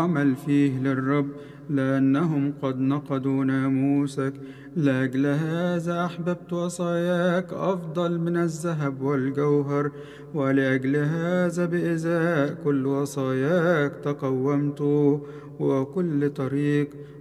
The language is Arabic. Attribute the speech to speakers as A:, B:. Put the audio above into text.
A: عمل فيه للرب، لأنهم قد نقضوا ناموسك. لأجل هذا أحببت وصاياك أفضل من الذهب والجوهر، ولأجل هذا بإزاء كل وصاياك تقومت، وكل طريق